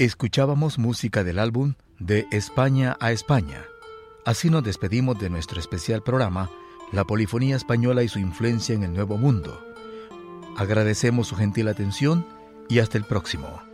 Escuchábamos música del álbum De España a España. Así nos despedimos de nuestro especial programa, La Polifonía Española y su influencia en el Nuevo Mundo. Agradecemos su gentil atención y hasta el próximo.